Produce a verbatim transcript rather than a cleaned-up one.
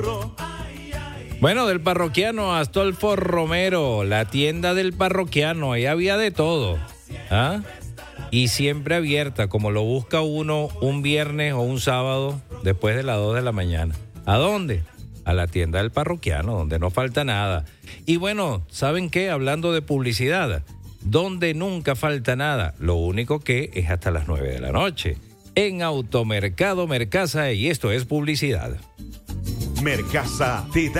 Bueno, del parroquiano Astolfo Romero, la tienda del parroquiano, ahí había de todo, ¿ah? Y siempre abierta, como lo busca uno un viernes o un sábado después de las dos de la mañana. ¿A dónde? A la tienda del parroquiano, donde no falta nada. Y bueno, ¿saben qué? Hablando de publicidad, donde nunca falta nada, lo único que es hasta las nueve de la noche. En Automercado Mercasa, y esto es publicidad. Mercasa te da